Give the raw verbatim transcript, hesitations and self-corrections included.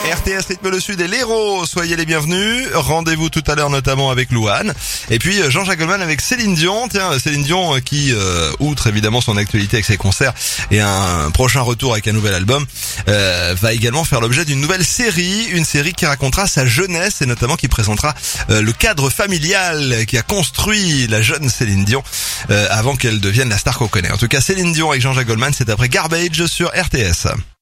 R T S Rythme le Sud et l'Hérault, soyez les bienvenus. Rendez-vous tout à l'heure notamment avec Louane. Et puis Jean-Jacques Goldman avec Céline Dion. Tiens, Céline Dion qui, euh, outre évidemment son actualité avec ses concerts et un prochain retour avec un nouvel album, euh, va également faire l'objet d'une nouvelle série. Une série qui racontera sa jeunesse et notamment qui présentera euh, le cadre familial qui a construit la jeune Céline Dion euh, avant qu'elle devienne la star qu'on connaît. En tout cas, Céline Dion avec Jean-Jacques Goldman, c'est après Garbage sur R T S.